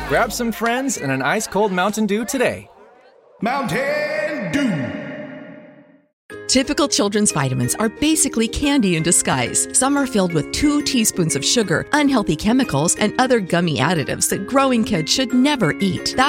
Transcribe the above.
Grab some friends and an ice-cold Mountain Dew today. Mountain Dew. Typical children's vitamins are basically candy in disguise. Some are filled with 2 teaspoons of sugar, unhealthy chemicals, and other gummy additives that growing kids should never eat.